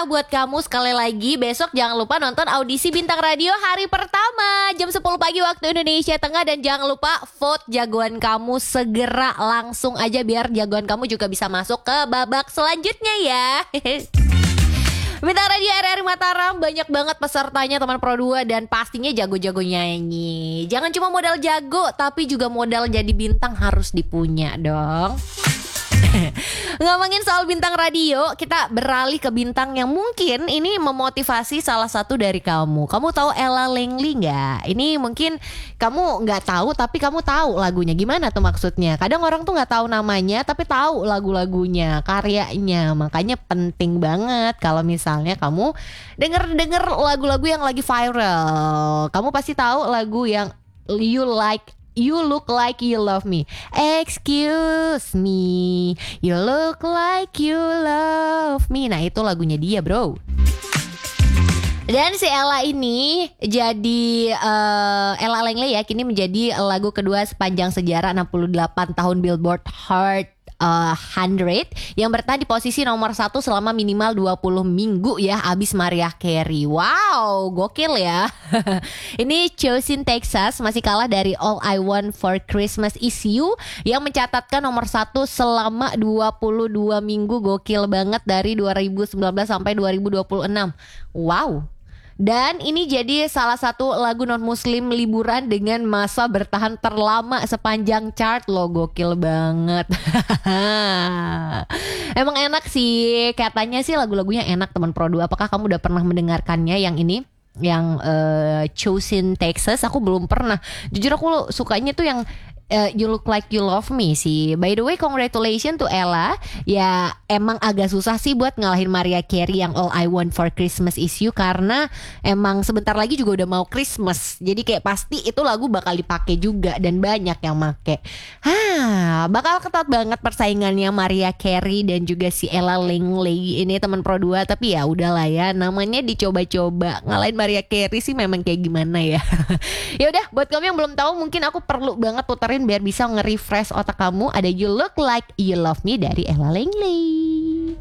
buat kamu sekali lagi. Besok jangan lupa nonton audisi Bintang Radio hari pertama jam 10 pagi waktu Indonesia Tengah. Dan jangan lupa vote jagoan kamu segera langsung aja biar jagoan kamu juga bisa masuk ke babak selanjutnya ya. Bintang Radio RRI Mataram banyak banget pesertanya teman Pro 2 dan pastinya jago-jago nyanyi. Jangan cuma modal jago tapi juga modal jadi bintang harus dipunya dong. Ngomongin soal bintang radio, kita beralih ke bintang yang mungkin ini memotivasi salah satu dari kamu. Kamu tahu Ella Langley nggak? Ini mungkin kamu nggak tahu tapi kamu tahu lagunya. Gimana tuh maksudnya? Kadang orang tuh nggak tahu namanya tapi tahu lagu-lagunya, karyanya. Makanya penting banget kalau misalnya kamu denger lagu-lagu yang lagi viral. Kamu pasti tahu lagu yang You look like you love me. Excuse me, you look like you love me. Nah itu lagunya dia bro. Dan si Ella ini jadi Ella Langley ya kini menjadi lagu kedua sepanjang sejarah 68 tahun Billboard Hot 100 yang bertahan di posisi nomor 1 selama minimal 20 minggu ya, abis Mariah Carey. Wow, gokil ya. Ini Chosin Texas masih kalah dari All I Want for Christmas Is You yang mencatatkan nomor 1 selama 22 minggu. Gokil banget dari 2019 sampai 2026. Wow. Dan ini jadi salah satu lagu non-muslim liburan dengan masa bertahan terlama sepanjang chart loh. Gokil banget. Emang enak sih. Katanya sih lagu-lagunya enak teman Pro 2. Apakah kamu udah pernah mendengarkannya yang ini? Yang Chosin Texas. Aku belum pernah. Jujur aku sukanya tuh yang You Look Like You Love Me sih. By the way, congratulations to Ella. Ya emang agak susah sih buat ngalahin Mariah Carey yang All I Want for Christmas Is You, karena emang sebentar lagi juga udah mau Christmas. Jadi kayak pasti itu lagu bakal dipakai juga dan banyak yang make. Bakal ketat banget persaingannya Mariah Carey dan juga si Ella Langley ini teman Pro 2. Tapi ya udahlah ya, namanya dicoba-coba. Ngalahin Mariah Carey sih memang kayak gimana ya. Ya udah, buat kamu yang belum tahu, mungkin aku perlu banget puterin biar bisa nge-refresh otak kamu. Ada You Look Like You Love Me dari Ella Langley.